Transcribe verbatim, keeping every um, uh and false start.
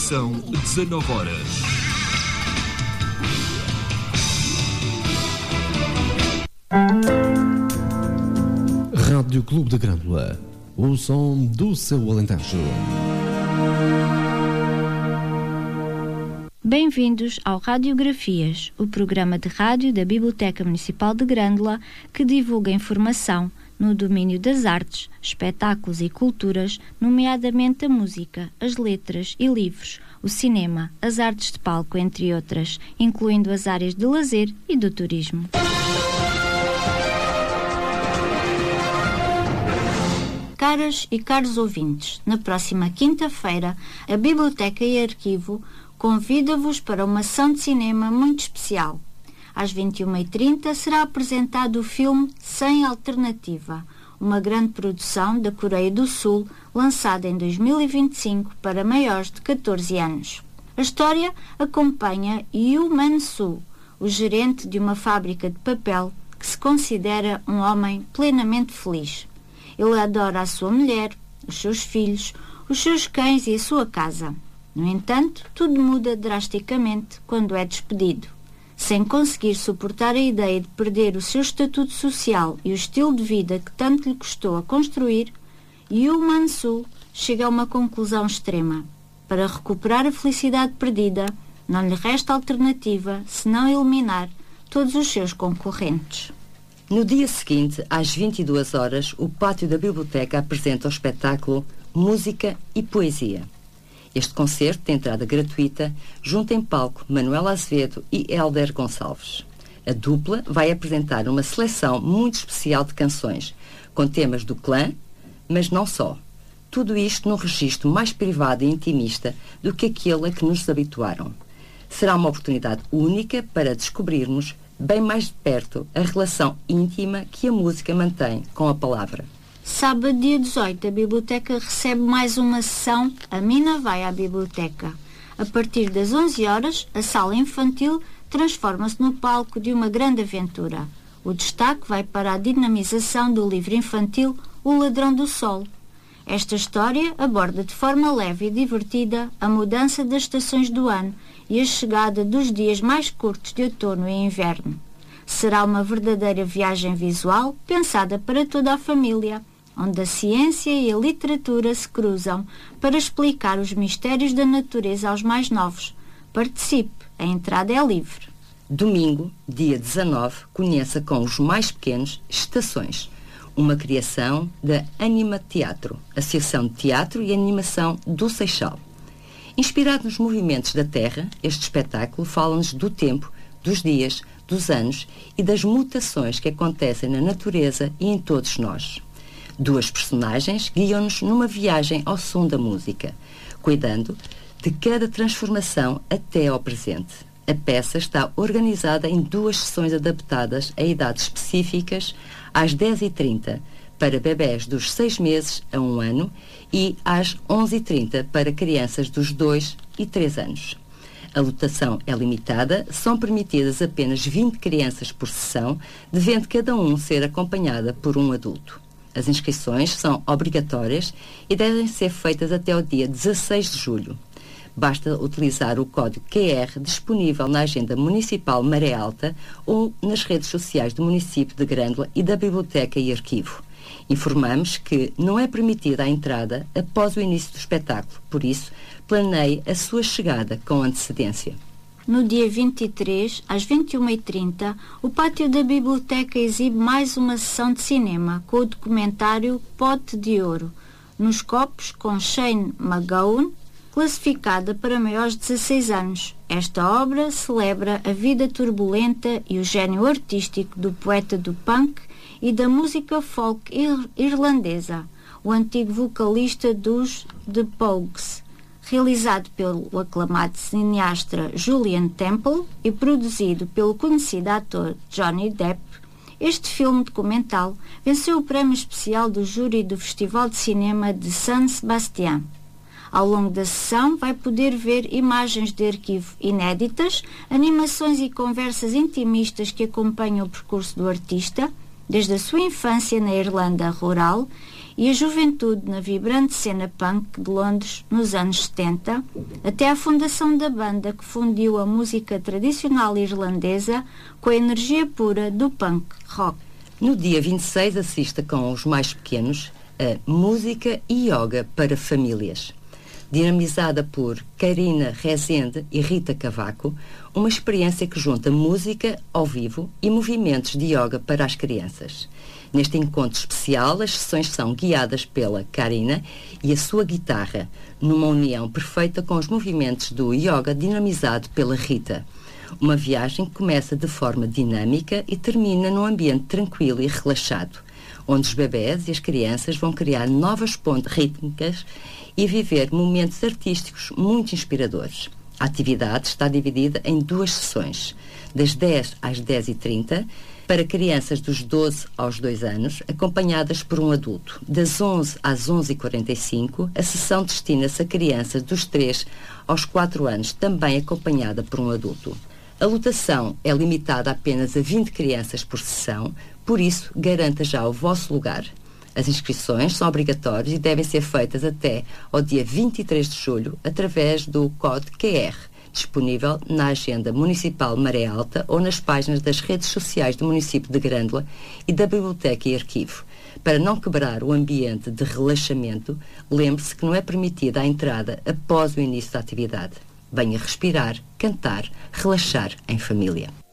São dezanove horas. Rádio Clube da Grândola, o som do seu Alentejo. Bem-vindos ao Radiografias, o programa de rádio da Biblioteca Municipal de Grândola que divulga informação no domínio das artes, espetáculos e culturas, nomeadamente a música, as letras e livros, o cinema, as artes de palco, entre outras, incluindo as áreas de lazer e do turismo. Caras e caros ouvintes, na próxima quinta-feira, a Biblioteca e Arquivo convida-vos para uma sessão de cinema muito especial. Às vinte e uma e trinta será apresentado o filme Sem Alternativa, uma grande produção da Coreia do Sul, lançada em dois mil e vinte e cinco para maiores de catorze anos. A história acompanha Yoo Man-soo, o gerente de uma fábrica de papel que se considera um homem plenamente feliz. Ele adora a sua mulher, os seus filhos, os seus cães e a sua casa. No entanto, tudo muda drasticamente quando é despedido. Sem conseguir suportar a ideia de perder o seu estatuto social e o estilo de vida que tanto lhe custou a construir, Yoo Man-soo chega a uma conclusão extrema. Para recuperar a felicidade perdida, não lhe resta alternativa senão eliminar todos os seus concorrentes. No dia seguinte, às vinte e duas horas, o pátio da biblioteca apresenta o espetáculo Música e Poesia. Este concerto tem entrada gratuita, junta em palco Manuela Azevedo e Hélder Gonçalves. A dupla vai apresentar uma seleção muito especial de canções, com temas do clã, mas não só. Tudo isto num registro mais privado e intimista do que aquele a que nos habituaram. Será uma oportunidade única para descobrirmos bem mais de perto a relação íntima que a música mantém com a palavra. Sábado, dia dezoito, a Biblioteca recebe mais uma sessão A Mina Vai à Biblioteca. A partir das onze horas, a sala infantil transforma-se no palco de uma grande aventura. O destaque vai para a dinamização do livro infantil O Ladrão do Sol. Esta história aborda de forma leve e divertida a mudança das estações do ano e a chegada dos dias mais curtos de outono e inverno. Será uma verdadeira viagem visual pensada para toda a família, onde a ciência e a literatura se cruzam para explicar os mistérios da natureza aos mais novos. Participe, a entrada é livre. Domingo, dia dezanove, conheça com os mais pequenos Estações, uma criação da Anima Teatro, Associação de Teatro e Animação do Seixal. Inspirado nos movimentos da Terra, este espetáculo fala-nos do tempo, dos dias, dos anos e das mutações que acontecem na natureza e em todos nós. Duas personagens guiam-nos numa viagem ao som da música, cuidando de cada transformação até ao presente. A peça está organizada em duas sessões adaptadas a idades específicas, às dez e trinta para bebés dos seis meses a um ano e às onze e trinta para crianças dos dois e três anos. A lotação é limitada, são permitidas apenas vinte crianças por sessão, devendo cada um ser acompanhada por um adulto. As inscrições são obrigatórias e devem ser feitas até o dia dezasseis de julho. Basta utilizar o código Q R disponível na agenda municipal Maré Alta ou nas redes sociais do município de Grândola e da Biblioteca e Arquivo. Informamos que não é permitida a entrada após o início do espetáculo, por isso, planeie a sua chegada com antecedência. No dia vinte e três, às vinte e uma e trinta, o pátio da Biblioteca exibe mais uma sessão de cinema com o documentário Pote de Ouro, nos copos com Shane MacGowan, classificada para maiores de dezasseis anos. Esta obra celebra a vida turbulenta e o gênio artístico do poeta do punk e da música folk ir- irlandesa, o antigo vocalista dos The Pogues. Realizado pelo aclamado cineasta Julian Temple e produzido pelo conhecido ator Johnny Depp, este filme documental venceu o prémio especial do júri do Festival de Cinema de San Sebastián. Ao longo da sessão vai poder ver imagens de arquivo inéditas, animações e conversas intimistas que acompanham o percurso do artista, desde a sua infância na Irlanda rural e a juventude na vibrante cena punk de Londres nos anos setenta, até à fundação da banda que fundiu a música tradicional irlandesa com a energia pura do punk rock. No dia vinte e seis assista com os mais pequenos a Música e Yoga para Famílias, dinamizada por Karina Rezende e Rita Cavaco, uma experiência que junta música ao vivo e movimentos de yoga para as crianças. Neste encontro especial, as sessões são guiadas pela Karina e a sua guitarra, numa união perfeita com os movimentos do yoga dinamizado pela Rita. Uma viagem que começa de forma dinâmica e termina num ambiente tranquilo e relaxado, onde os bebés e as crianças vão criar novas pontes rítmicas e viver momentos artísticos muito inspiradores. A atividade está dividida em duas sessões, das dez às dez e trinta, para crianças dos doze aos dois anos, acompanhadas por um adulto. Das onze às onze e quarenta e cinco, a sessão destina-se a crianças dos três aos quatro anos, também acompanhada por um adulto. A lotação é limitada apenas a vinte crianças por sessão, por isso, garanta já o vosso lugar. As inscrições são obrigatórias e devem ser feitas até ao dia vinte e três de julho, através do código Q R, disponível na Agenda Municipal Maré Alta ou nas páginas das redes sociais do município de Grândola e da Biblioteca e Arquivo. Para não quebrar o ambiente de relaxamento, lembre-se que não é permitida a entrada após o início da atividade. Venha respirar, cantar, relaxar em família.